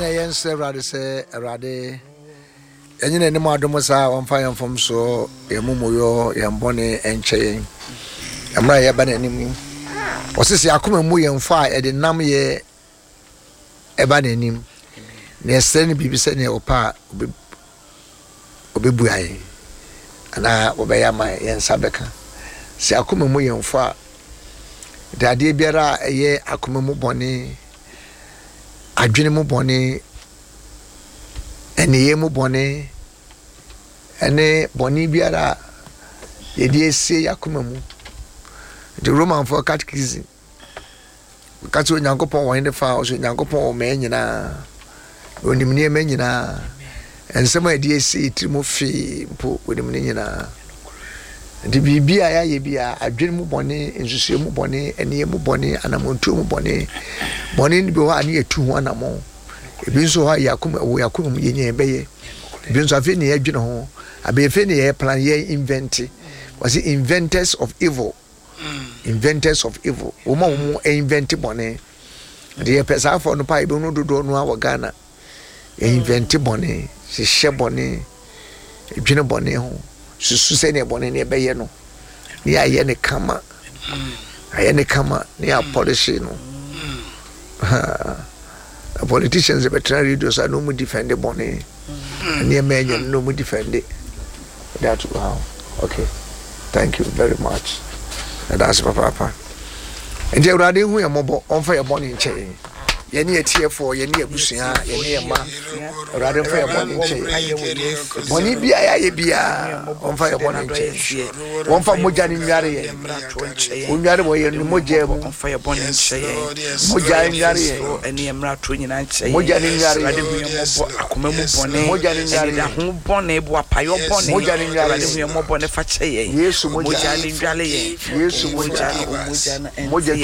na yen se Awurade se Awurade enyine ne madomo sa wonfa yemfom so yemumoyo yembone enche amra ye ba na nim osisi akoma mu yemfa e de nam ye eba na nim na esere ne bibi se ne opa obebu ayi ana obeya ma yensa beka si akoma mu yemfa dade biara ye akoma mu bone adwene mu bone eniye mu bone ene bone biara ye die se yakoma mu the Roman for catechism katso nyankopon wo hinde fa o so nyankopon o me nyina onimni me nyina ensema ye die se trimo fi mpo onimni nyina ndi bibia ya ye bia adwene mu bone ensusu mu bone eniye mu bone anamontu mu bone bone ni bi ho ani etu ho anamo ebi nso ha yakoma wo yakoma mu yenye beye ebi nso afi ne adwene ho abefe ne ye plan ye invent was inventors of evil. Inventors of evil. Woman invent bone. The pesa for no pipe no do no our Ghana. Invent bone. She share bone. Jino bone ho. She susene bone ne be ye no. Ni aye ne kama. Aye ne kama ni a polish no. Politicians the veteran readers are no more defend the bone. Ni men no more defend it. That's wow. Okay. Thank you very much. And that's papa. And the Radi who are mobile on fire bonnie chain. Yenny a tear for Yenny a busia, Yenny a man, rather fire bonnie chain. Bonnie bia on fire bonnie chain. One for Mojan in Yari, Unyari and Moja on fire bonnie chain. Moja in Yari, and the Emra 29 chain. Mojan in Yari, Mojan in Yari, whom bonnet, Wapayo bonnet, Mojan in Yari, Mobone Fache, yes, Mojan in Yari, yes, Mojan, Mojan,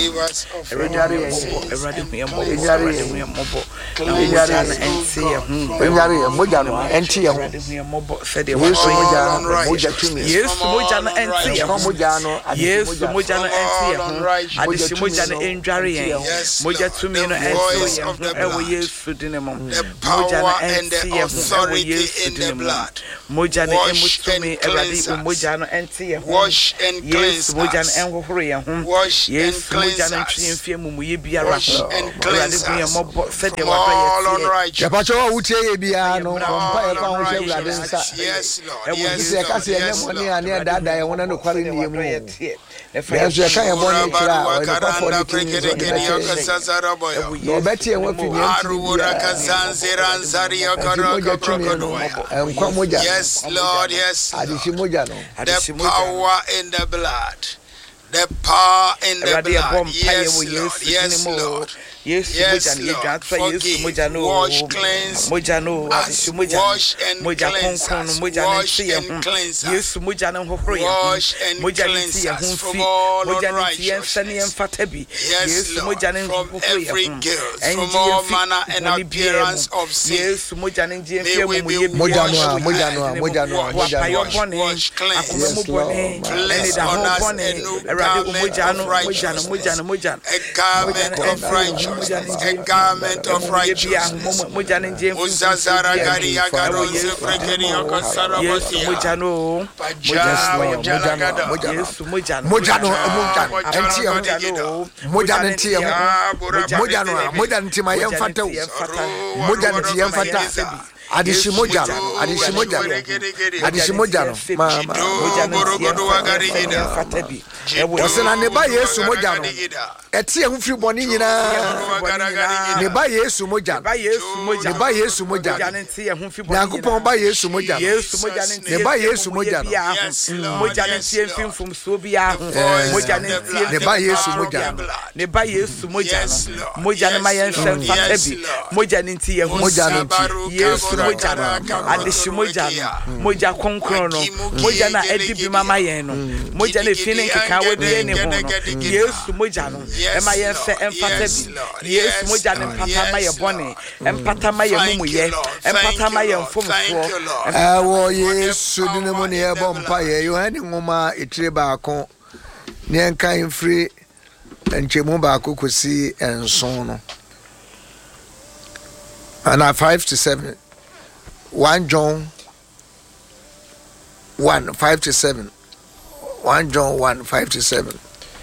Yes, Lord, yes. The power in the blood. The power in the blood. Yes, Lord. Yes, Lord. Yes, Lord. Forgive, wash, cleanse, wash and cleanse us, wash and cleanse us, wash and cleanse us from all unrighteousness. Yes, Lord, from every guilt, from all manner and appearance of sin. May we be washed, cleanse, place on us a new garment of righteousness, a garment of righteousness. A garment of righteousness. Uzazara garia garoze frekeria kasarabati. Mujano. Adishimojano, mama. Wasana neba Yesu mojano. Etie hufi boni nyina. Neba Yesu mojano. Neba Yesu mojano. Yakupon ba Yesu mojano. Neba Yesu mojano. Mojano tie mfimfum so bia ho. Mojano tie neba Yesu mojano. Neba Yesu mojano. Mojano ma yenhwe fatabi. Mojano tie ho. Mojano Yesu mojano. Adishimojano. Moja konkrono. Mojana edibi mama yeno. Mojano finin kikawe bi ne ho no. Yesu mojano. Ema yenhwe emfatabi. Yesu mojano empata ma ye bone. Empata ma ye mumuye. Empata ma ye mfomfo. Wo Yesu dinemu ne ye bompa ye Yohane ngoma etire baako. Ne nkan free nchemu baako kosi enson no. And 5 to 7. 1 John 1, 5 to 7. 1 John 1, 5 to 7.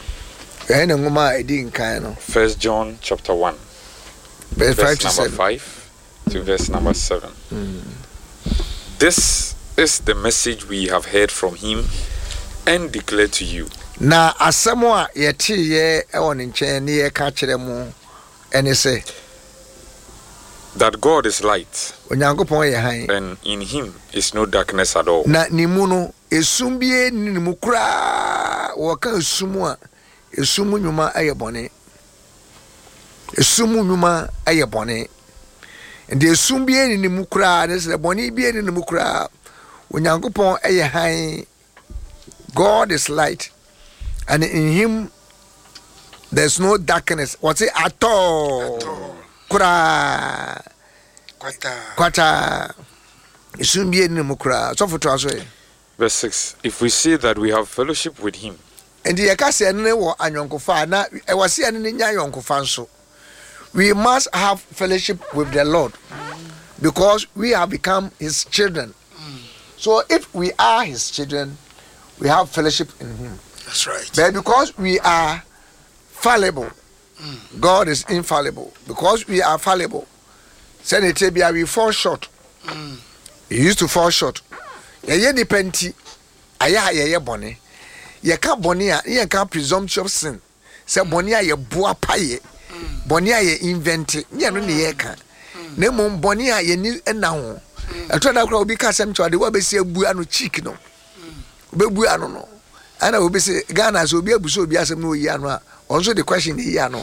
1 John chapter 1. Verse 5 to number 7. 5 to verse number 7. This is the message we have heard from him and declared to you. Na asemo a yeti ye ewo ne nchen ne ye ka kire mu ene se that God is light, Onyankopon ye han, and in him is no darkness at all. Na ni mu no esum bie ni mu kura wo ka esum a esum nyuma aye bone. Esum nyuma aye bone. And the esum bie ni mu kura ne se bone bie ni mu kura Onyankopon aye han. God is light, and in him there's no darkness. What's it at all? Kura kwata esum bie ni mu kura so foto aso e. Verse 6. If we say that we have fellowship with him, and the yakase ne wo anyonkofa na e wase ane ne nya anyonkofa nso, we must have fellowship with the Lord because we have become his children. So if we are his children, we have fellowship in him. That's right. But because we are fallible, God is infallible. Because we are fallible, Senetebia, we fall short. We used to fall short. Ye depenti, aya ye bone. Ye can't bonia, ye can't presumptuous sin. Say bonia ye boa paye. Bonia ye invent it. Ye no ye can. Nemo bonia ye ni enaho. I told that crowd because some to the way say buano cheek no. Bebu ano no. Ana obi say Ghana so obi abuso obi asem no yi ano a. Also the question yi ano.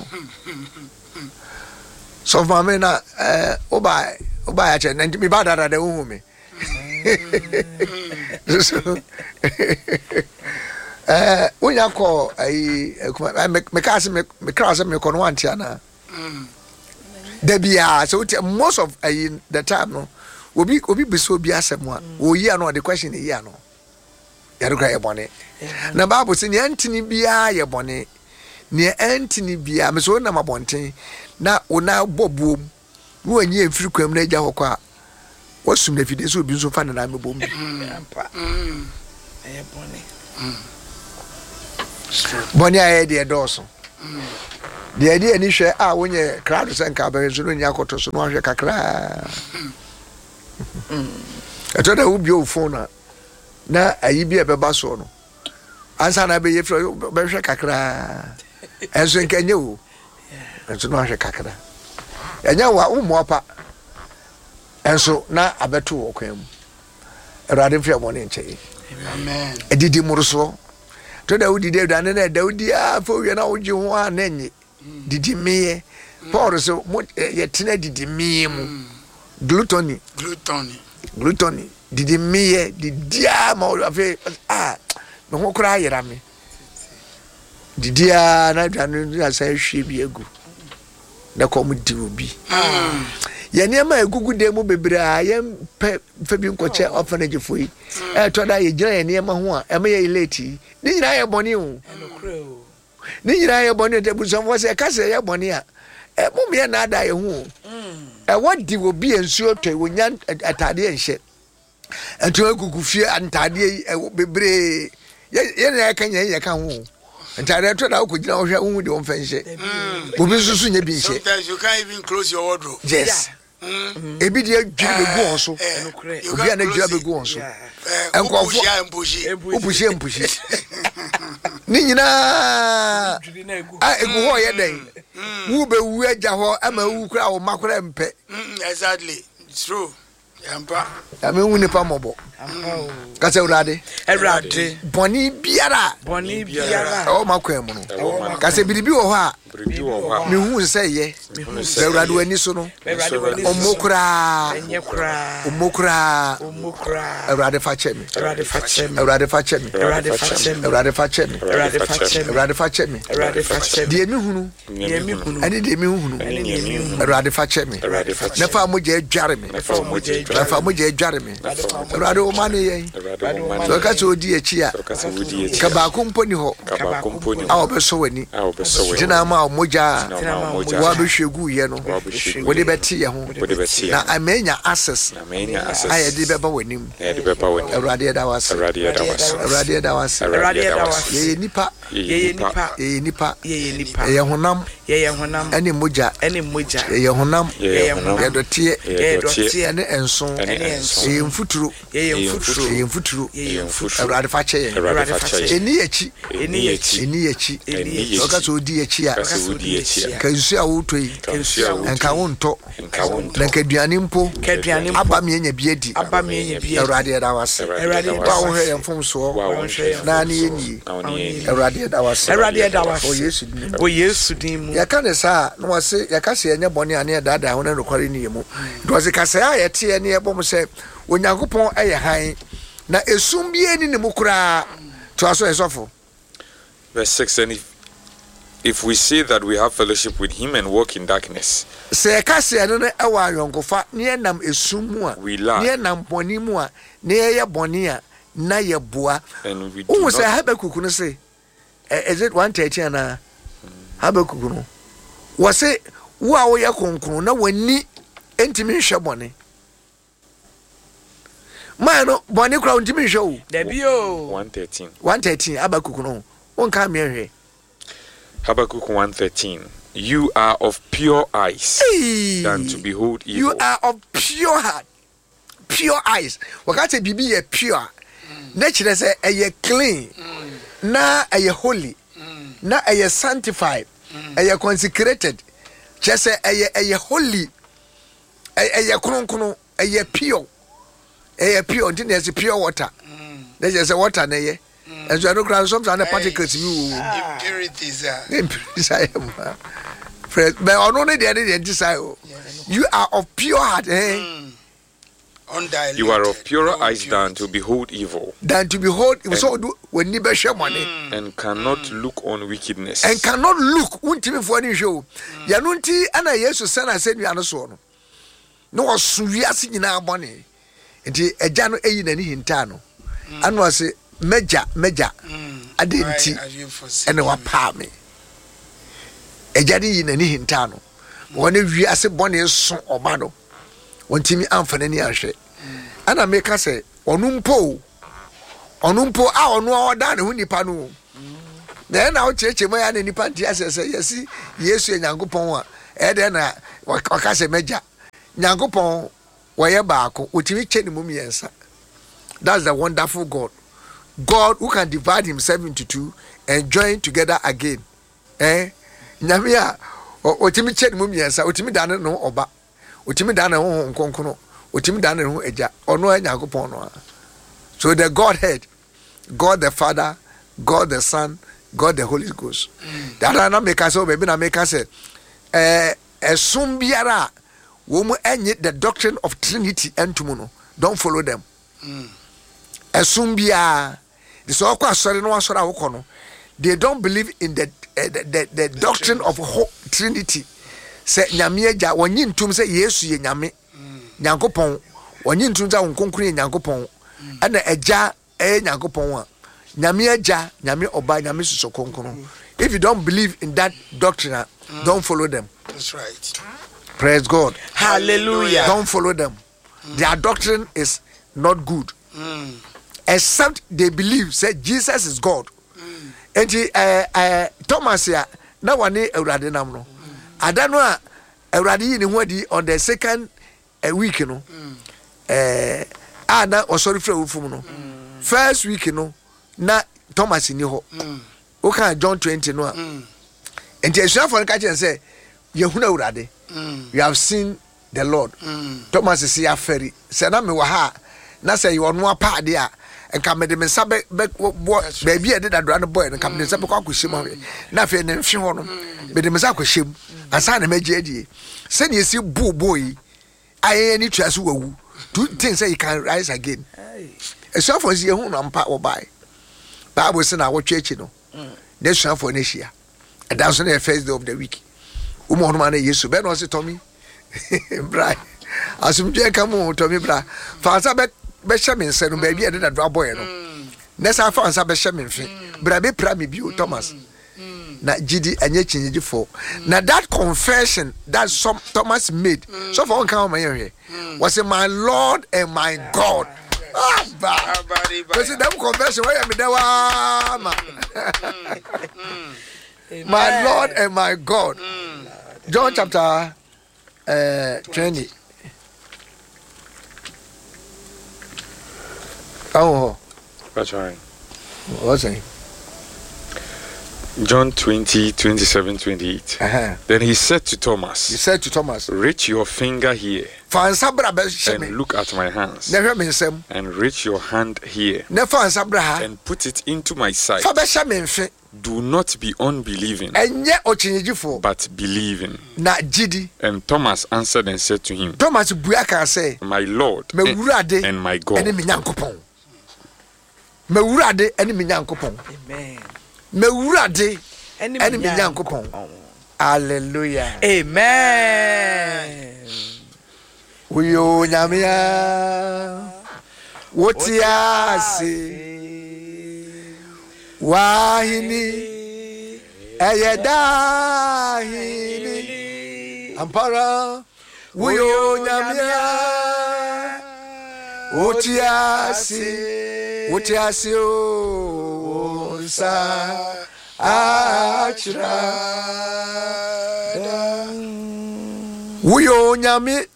So for me na oba ya che na me ba da de hu me. Onya ko me ka se me class me ko no antia na. Da bia so most of the time no obi biso obi asem a wo yi ano the question yi ano. Yaruka ye bone. Na Bible say ne antini bia ye bone. Ne antini bia me so na mabonten na ona bobuom. Wo anyi emfiri kwam na agya hokọ a. Wasum na fide so obi so fa na me bom bi. Ampa. Ye bone. Bone aye de doso. De ade ani hwe a wonye crowd senka ba so no nya koto so no ahwe kakra. Atoda ubi o phone na ayi bi ebeba so no ansa na be yefro be hwe kakra enso nkanye o enso no hwe kakra enya wa umopa enso na abeto okwam erade mfia bone nche amen edidi muruso to Daudi na Daudi a fo wie na oji ho anenye didi meye Paul so ye tena didi meye mu gluttony didi miye didia ma afi me ho kura yera me didia na dwanu ya sai hwe bi egu na ko mu di obi ye niam egugu de mu bebra ye fa bi nkoche orphanage foi to da ye gina ye niam ho a e ma ye late ni nyira ye boni o ni nyira ye boni de bu so mo se ka se ye boni a e mu me na da ye ho e wadi obi ensuo to wonya atade enhye ento agugu fie antade bebre ye na kan ye kan ho antade to da ko gina ho hwe hu de won fanhye obi susu nya bi nhye. Sometimes you can't even close your wardrobe. Yes. Ebi de adwiri begu on so obi ana adwiri begu on so enkofo empushi ni nyina egu ho ye den wu be wu agya ho ama wu kura wo makora mpe. Exactly, it's true. Yampa ame wu ni pa mobo kase urade boni biara o makwem no kase biribi wo ho a mi hu se ye be urade wani so no omokura urade fa chemi die mi hunu ani die mi hunu urade fa chemi na fa mo je dware me na fa mo je dware me urade o mane ye so ka so di echi a ka ba ko mponi ho a obeso wani jina ma ma moja wa be hwegu ye no wo de beti ye ho na amenya access aye de beba wanim awrade da was ye nipa ye honam ene moja ye honam ye dotie ene enso ye mfuturu awrade fa che eni echi oka so di echi a kansu a wotoi enka wonto nka duane mpo aba me nya biedi awrade da was wa wo he mfom so na ne yeni awrade da was o yesu din mu ya kan sa no wase ya ka se enya bone ane dada ho na rekware ni yemu do se ka se a yete ene ebom se onyankopon eye han na esum bi eni ne mukura to aso esofo. Verse 6, and if we say that we have fellowship with him and walk in darkness, se ka se ene no ewa yonkofa ne nam esum mu a ne nam boni mu a ne ye boni a na ye boa and we do say Habakkuk no say is it 1:13 na Habakkuk no wase wo a wo ye konkron na wani entimi hwe boni mano boni kra ntimi hwe o da bio 1:13 Habakkuk no won ka me hwe Habakkuk 1:13 you are of pure eyes than to behold evil. You are of pure heart, pure eyes. Wakati bibi ye pure nature say eye clean na eye holy na eye sanctified eye consecrated just say eye holy eye kronkron eye pure until there's pure water there's just water na ye and so I don't grant sometimes the particles impurities but on only the desire you are of pure heart undiluted. You are of purer eyes than to behold evil. So when you share money and cannot look on wickedness. And cannot look untimi for any show. Yanunti ana Yesu sana said you so no. No was wiase nyina bone. Enti eja no eyi nani hintano. Anu ase meja adenti ene wa pa me. Eja ni nani hintano. Woni wiase bone so oba no. Wontimi amfane ni ahwe ana meka se onumpo a onu oda ne hu nipa no na o cheche mo ya ne nipa ntia se yesi Yesu enyankopon a e de na waka se meja nyankopon woye baako otimi che ne mumiensa. That's the wonderful God who can divide himself into two and join together again. Nyame a otimi che ne mumiensa otimi dane no oba otimi dane ho nkonkono otimi dane ho eja ono anyakopon no. So the Godhead, God the Father, God the Son, God the Holy Ghost. That na make us so baby na make us esum biara wo mu enye the doctrine of Trinity entumu no, don't follow them. Esum biara this all kwa sorry no asora wo no, they don't believe in the doctrine of Trinity. Se nyame agya wonyi ntum se Yesu ye nyame nyankopon wonyi ntum za wonkonkuru ye nyankopon ana agya nyankopon a nyame agya nyame oba nyame suso konkuru. If you don't believe in that doctrine, don't follow them. That's right. Praise God. Hallelujah. Don't follow them. Their doctrine is not good. Except they believe say Jesus is God. And Thomas ya na wane awurade nam no adano a awurade yi ne ho adi on the second week no na osori fra wufum no first week no na Thomas ni ho o kan John 20 no a enti asuafo ka chen say yehuna awurade you have seen the Lord. Thomas say aferi say na me wa ha na say you no apa ade a enka me de me sabe baby e de dadra no boy enka me de sabe kwa kwhyem na fe ne mhwe ho no me de me sa kwhyem asa na magye adie se ne esi boy aye ni twa so wawu two things say you can rise again. So for see hu no mpa wo bai Bible say na wo twachi no na suafo na hia and that's on the first day of the week umo no ma na Yesu be no say Tommy bra asum je ka mo Tommy bra fa sa be shame nse no baby e de dadra boy no na sa fa nsa be shame mfi bra be pra me bi o Thomas na gidi enye chinyejifo. Now that confession that Thomas made, so for one count here, was my Lord and my God. Because that confession, why am I my Lord and my God. John chapter 20. Oh, that's right. What's it? John 20, 27, 28. Then he said to Thomas, reach your finger here and look at my hands, and reach your hand here and put it into my side. Do not be unbelieving, but believing. And Thomas answered and said to him, my Lord and my God. Amen. Mewurade ene me nyankopon. Hallelujah. Amen. Uyo nyamia wotiase wahini eyedahini ampara uyo nyamia wotiase sa achra uyo nyamia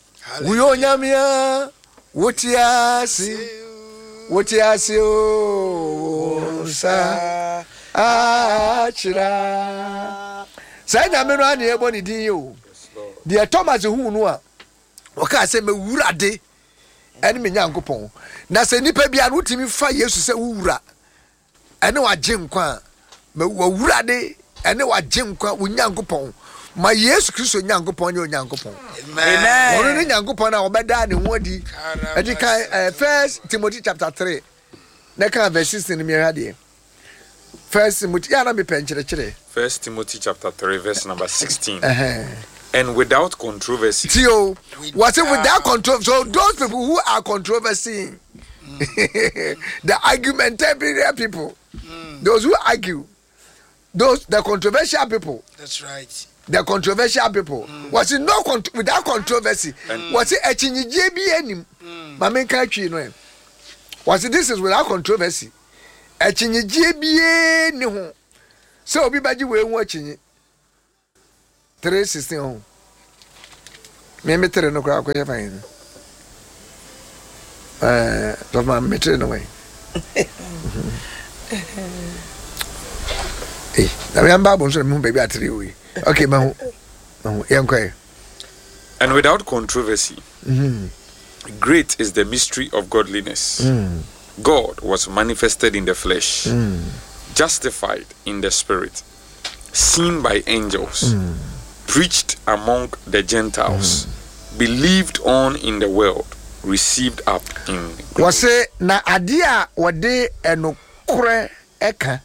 wotiase sa achra say na me no ane ebo ni din yo de Thomas hu no a o ka say me wurade ene me nyankopon na se nipa bia no timi fa Yesu se wura ene wa gyenkwa me wurade ene wa gyenkwa wo nyankopon ma Yesu Kristo nyankopon ne nyankopon. Amen. Ono ne nyankopon na obeda ne ho adi edi kan 1 Timothy chapter 3 na kan verse 16 me hade. 1 Timothy ya na me penkyere 1 Timothy chapter 3 verse number 16. And without controversy. Tio, what's it without controversy? So those people who are controversy, the argumentative people, those who argue, the controversial people. That's right. The controversial people. Was it without controversy? Was it a JB my main country? No. Was it this is without controversy? A JB no. So everybody will watching it. 3:16 me metere no kwa kwa fine so ma metere no way na me amba bon so me baby atri we okay ma yankwa. And without controversy, great is the mystery of godliness. God was manifested in the flesh, justified in the spirit, seen by angels, preached among the Gentiles, believed on in the world, received up in glory. Was na adia wode enokure eka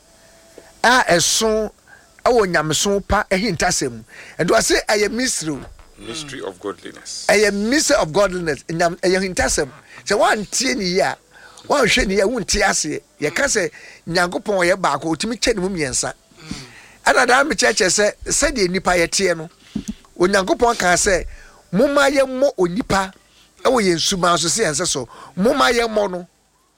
a eson awo nyamso pa ehintasem and was a mystery of godliness. A mystery of godliness nyam ehintasem se wan tie ni ya wan hwe ni ya wontie ase ye ka se nyankopon ye ba ko otimi kyene mu miensa. Ana da me cheche se de nipa yete no onyankopon ka se moma ye mo onipa ewo ye nsuma so se yense so moma ye mo no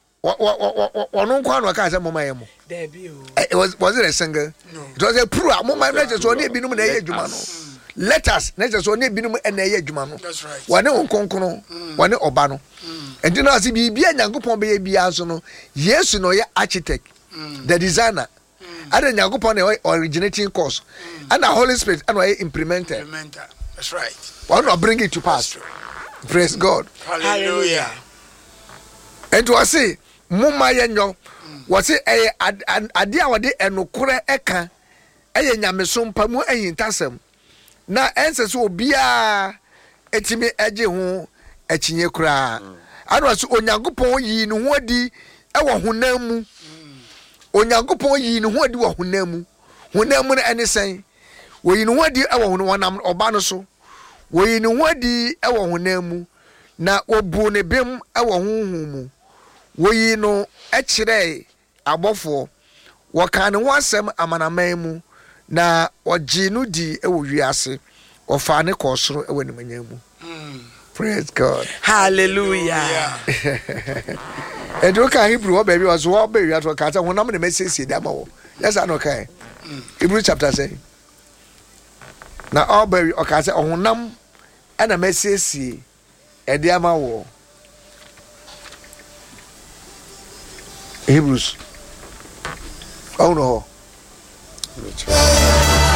ono kwa no ka se moma ye mo it was it a single? No. It was a pro moma na je so ne binum na ye adwuma no let us na je so ne binum na ye adwuma no wane onkonkono wane oba no enti na se bibia nyankopon be ye bia so no Yesu no ye architect the designer and the Nyankopon originating cause and the Holy Spirit and implementer. That's right. Why not bring it to pass? Praise God. Hallelujah. And to say, Mumma yenyo was it a idea what they enokure eka a nyamesum pamu entasem. Na enses will be a etime eje ho echinye kura. And was Onyankopon yi no wadi ewa honam Onyankopon yi no hodi wo honam no ene sen wo yi no hodi e wo honam oba no so wo yi no hodi e wo honam na obu ne bem e wo honhum mu wo yi no e kire abofo wo kan ne wasem amanaman mu na ogye no di e wo wiase ofa ne kosoro e woni manyamu. Praise God. Hallelujah. And you can Hebrew baby was what baby at what one number the message demo. Yes, I know kai. Hebrew chapter say. Now all baby okay say on nam and a message e diama wo. Hebrews. Oh no.